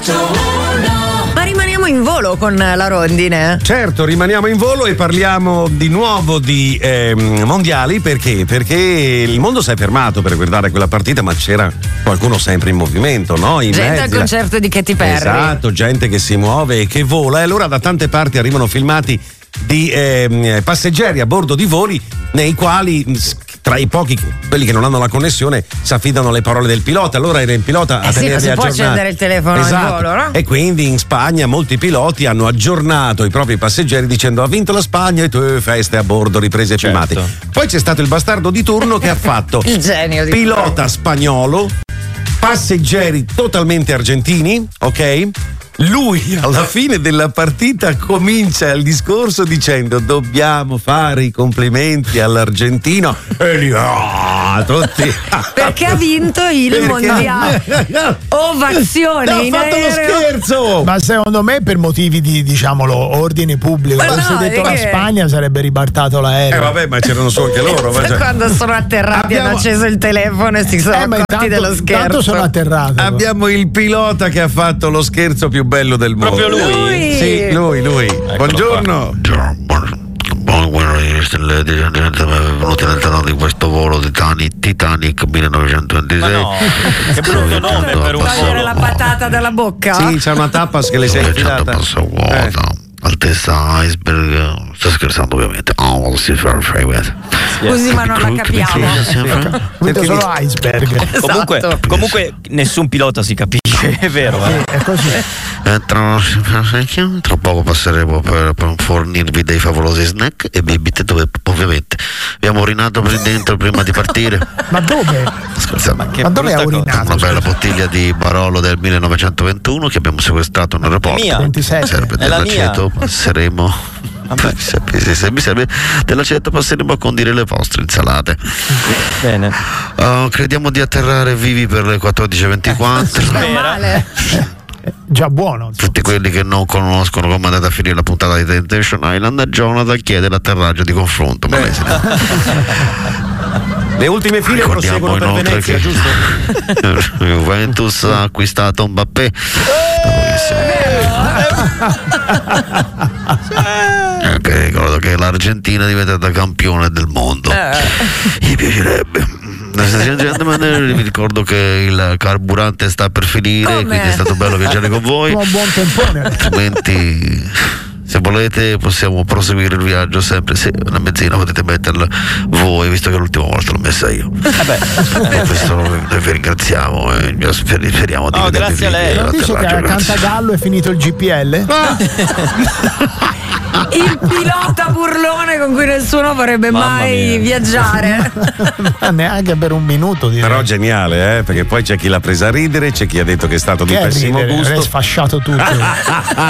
Ma rimaniamo in volo con la rondine. Certo, rimaniamo in volo e parliamo di nuovo di mondiali. Perché? Perché il mondo si è fermato per guardare quella partita, ma c'era qualcuno sempre in movimento, no? In Gente mezzi, al concerto di Katy Perry. Esatto, gente che si muove e che vola. E allora da tante parti arrivano filmati di passeggeri a bordo di voli nei quali, tra i pochi, quelli che non hanno la connessione, si affidano alle parole del pilota. Allora era il pilota a tenerli si aggiornati. può accendere il telefono in volo, no? E quindi in Spagna molti piloti hanno aggiornato i propri passeggeri dicendo: ha vinto la Spagna, e tu feste a bordo, riprese e filmati. Poi c'è stato il bastardo di turno che ha fatto il genio di pilota spagnolo, passeggeri totalmente argentini, ok? Lui alla fine della partita comincia il discorso dicendo: dobbiamo fare i complimenti all'argentino, e lì tutti perché ha vinto il mondiale. Ovazione ha in fatto aereo. lo scherzo. Ma secondo me per motivi di, diciamolo, ordine pubblico, Ma avesse no, detto la che- Spagna sarebbe ribaltato l'aereo. Vabbè, ma c'erano su anche loro. Ma Quando sono atterrati hanno acceso il telefono e si sono ma accorti dello scherzo. Intanto sono atterrato. abbiamo il pilota che ha fatto lo scherzo più bello del mondo. Proprio lui? Sì, lui. Buongiorno. Buongiorno, benvenuti all'interno di questo volo Titanic 1926. Ma no, che brutto nome per un Togliere volo. la patata dalla bocca. Sì, c'è una tappa che le sei infilata. Passa vuota, altezza iceberg. Sto scherzando ovviamente. Oh, si fa Scusi, ma non la capiamo. Vedo solo iceberg. Esatto. Comunque nessun pilota si capisce, è vero. È così. Tra poco passeremo per fornirvi dei favolosi snack e bibite dove ovviamente abbiamo urinato per dentro prima di partire. Ma dove? Scherzando. Ma dove ha urinato? Una bella bottiglia di Barolo del 1921 che abbiamo sequestrato in aeroporto. Mia. 27. Serve È la mia. dell'aceto, passeremo. Se mi serve dell'aceto, passeremo a condire le vostre insalate. Bene. Crediamo di atterrare vivi per le 14:24. Meno male. Già buono. insomma. Tutti quelli che non conoscono come è andata a finire la puntata di Temptation Island, Jonathan chiede l'atterraggio di confronto. Ma lei Le ultime file proseguono per inoltre Venezia, che giusto? Juventus ha acquistato Mbappé. Anche ricordo che l'Argentina è diventata campione del mondo. Mi piacerebbe. Vi ricordo che il carburante sta per finire, Come? quindi è stato bello viaggiare con voi. Un buon tempone. Altrimenti, se volete, possiamo proseguire il viaggio sempre. Se una benzina potete metterla voi, visto che l'ultima volta l'ho messa io. Per questo noi vi ringraziamo e speriamo di vedervi grazie a lei. Non dice che a Cantagallo è finito il GPL? Il pilota burlone con cui nessuno vorrebbe Mamma mai mia. viaggiare. Ma neanche per un minuto, direi. Però geniale, perché poi c'è chi l'ha presa a ridere, c'è chi ha detto che è stato di Che è pessimo ridere? Avrei gusto. sfasciato tutto.